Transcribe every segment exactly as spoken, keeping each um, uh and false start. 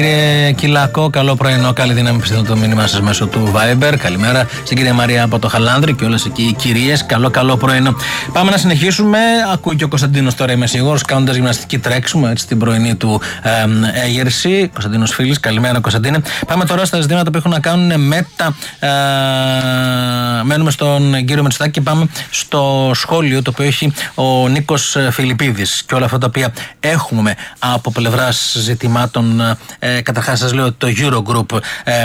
Κύριε Κυλάκο, καλό πρωινό, καλή δύναμη, πιστεύω το μήνυμά σας μέσω του Viber. Καλημέρα στην κυρία Μαρία από το Χαλάνδρη και όλες εκεί οι κυρίες. Καλό, καλό πρωινό. Πάμε να συνεχίσουμε. Ακούει και ο Κωνσταντίνος τώρα, είμαι σίγουρος, κάνοντας γυμναστική τρέξιμο έτσι την πρωινή του ε, έγερση. Κωνσταντίνος Φίλης, καλημέρα Κωνσταντίνε. Πάμε τώρα στα ζητήματα που έχουν να κάνουν με τα. Ε, μένουμε στον κύριο Μετσοτάκη και πάμε στο σχόλιο το οποίο έχει ο Νίκος Φιλιππίδης και όλα αυτά τα οποία έχουμε από πλευράς ζητημάτων. Ε, καταρχάς σας λέω ότι το Eurogroup ε,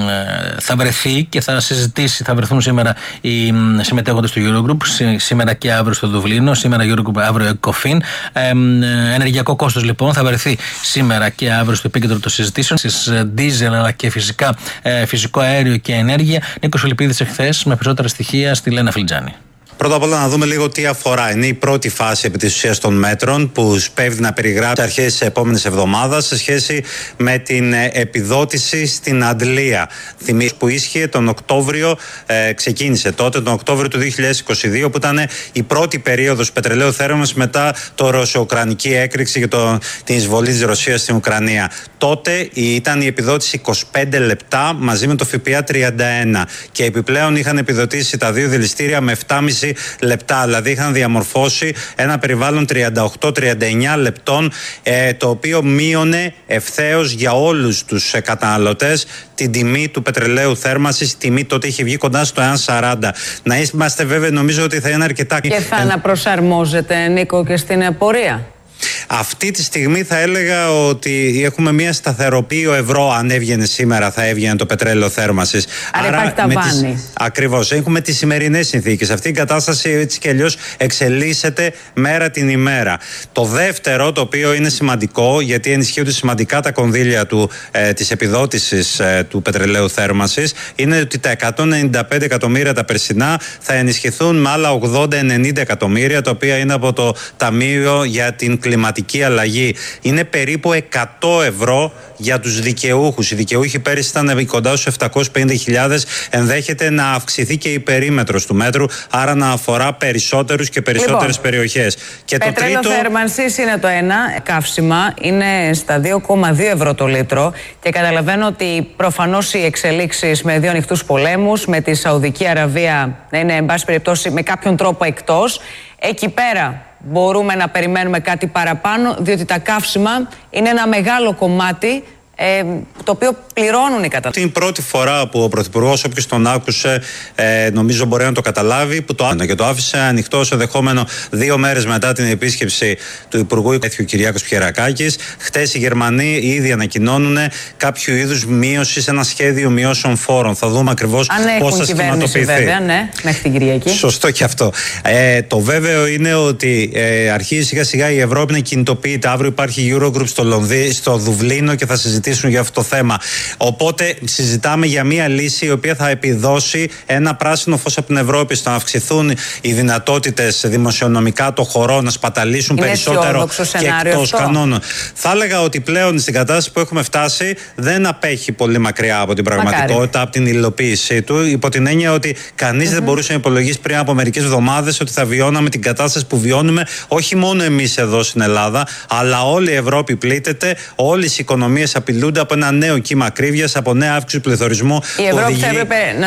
θα βρεθεί και θα συζητήσει, θα βρεθούν σήμερα οι συμμετέχοντες του Eurogroup, σήμερα και αύριο στο Δουβλίνο, σήμερα Eurogroup, αύριο ECOFIN. Ε, ενεργειακό κόστος λοιπόν θα βρεθεί σήμερα και αύριο στο επίκεντρο των συζητήσεων, στις diesel αλλά και φυσικά ε, φυσικό αέριο και ενέργεια. Νίκος Φιλιππίδης εχθές με περισσότερα στοιχεία στη Λένα Φλιτζάνη. Πρώτα απ' όλα να δούμε λίγο τι αφορά. Είναι η πρώτη φάση επί της ουσίας των μέτρων που σπέβδει να περιγράψει αρχές της επόμενης εβδομάδας σε σχέση με την επιδότηση στην αντλία. Θυμίζω που ίσχυε τον Οκτώβριο, ε, ξεκίνησε τότε τον Οκτώβριο του δύο χιλιάδες είκοσι δύο που ήταν η πρώτη περίοδος πετρελαίου θέρμανσης μετά το ρωσο-ουκρανική έκρηξη και το, την εισβολή της Ρωσίας στην Ουκρανία. Τότε ήταν η επιδότηση είκοσι πέντε λεπτά μαζί με το ΦΠΑ τριάντα ένα και επιπλέον είχαν επιδοτήσει τα δύο δηληστήρια με επτά κόμμα πέντε λεπτά, δηλαδή είχαν διαμορφώσει ένα περιβάλλον τριάντα οκτώ τριάντα εννιά λεπτών, ε, το οποίο μείωνε ευθέως για όλους τους ε, καταναλωτές την τιμή του πετρελαίου θέρμανσης. Η τιμή τότε είχε βγει κοντά στο ένα σαράντα. Να είμαστε βέβαιοι, νομίζω ότι θα είναι αρκετά. Και θα αναπροσαρμόζεται, Νίκο, και στην πορεία. Αυτή τη στιγμή θα έλεγα ότι έχουμε μια σταθεροποίηση. Ο ευρώ, αν έβγαινε σήμερα, θα έβγαινε το πετρέλαιο θέρμανσης. Άρα υπάρχει ταβάνι. Ακριβώς. Έχουμε τις σημερινές συνθήκες. Αυτή η κατάσταση έτσι κι αλλιώς εξελίσσεται μέρα την ημέρα. Το δεύτερο, το οποίο είναι σημαντικό, γιατί ενισχύονται σημαντικά τα κονδύλια του, ε, της επιδότησης ε, του πετρελαίου θέρμανσης, είναι ότι τα εκατόν ενενήντα πέντε εκατομμύρια τα περσινά θα ενισχυθούν με άλλα ογδόντα ενενήντα εκατομμύρια, τα οποία είναι από το Ταμείο για την Κλιματική Αλλαγή. Είναι περίπου εκατό ευρώ για τους δικαιούχους. Οι δικαιούχοι πέρυσι ήταν κοντά στους επτακόσιες πενήντα χιλιάδες. Ενδέχεται να αυξηθεί και η περίμετρος του μέτρου, άρα να αφορά περισσότερους και περισσότερες λοιπόν, περιοχές. Και πετρέλαιο το τρίτο... θέρμανσης είναι το ένα, καύσιμα είναι στα δύο κόμμα δύο ευρώ το λίτρο και καταλαβαίνω ότι προφανώς οι εξελίξεις με δύο ανοιχτούς πολέμους, με τη Σαουδική Αραβία να είναι εν πάση περιπτώσει με κάποιον τρόπο εκτός, εκεί πέρα μπορούμε να περιμένουμε κάτι παραπάνω, διότι τα καύσιμα είναι ένα μεγάλο κομμάτι ε, το οποίο πληρώνουν οι καταναλωτές. Είναι η πρώτη φορά που ο Πρωθυπουργός, όποιος τον άκουσε, ε, νομίζω μπορεί να το καταλάβει, που το άφησε και το άφησε ανοιχτό σε δεχόμενο δύο μέρες μετά την επίσκεψη του Υπουργού Τέτοιου Κυριάκος Πιερακάκης. Χτες οι Γερμανοί ήδη ανακοινώνουν κάποιο είδους μείωση σε ένα σχέδιο μειώσεων φόρων. Θα δούμε ακριβώς πώς θα σχηματοποιηθεί. Βέβαια, ναι, μέχρι την Κυριακή. Σωστό και αυτό. Ε, το βέβαιο είναι ότι ε, αρχίζει σιγά σιγά η Ευρώπη να κινητοποιείται. Αύριο υπάρχει Eurogroup στο, Λονδί, στο Δουβλίνο και θα συζητήσουμε για αυτό το θέμα. Οπότε συζητάμε για μια λύση η οποία θα επιδώσει ένα πράσινο φως από την Ευρώπη στο να αυξηθούν οι δυνατότητες δημοσιονομικά των χωρών να σπαταλήσουν είναι περισσότερο και εκτός κανόνων. Θα έλεγα ότι πλέον στην κατάσταση που έχουμε φτάσει δεν απέχει πολύ μακριά από την πραγματικότητα, Μακάρι. από την υλοποίησή του, υπό την έννοια ότι κανείς mm-hmm. δεν μπορούσε να υπολογίσει πριν από μερικές εβδομάδες ότι θα βιώναμε την κατάσταση που βιώνουμε, όχι μόνο εμείς εδώ στην Ελλάδα, αλλά όλη η Ευρώπη πλήττεται, όλες οι οικονομίες απειλούνται από ένα νέο κύμα ακρίβειας, από νέα αύξηση του πληθωρισμού. Η Ευρώπη θα έπρεπε να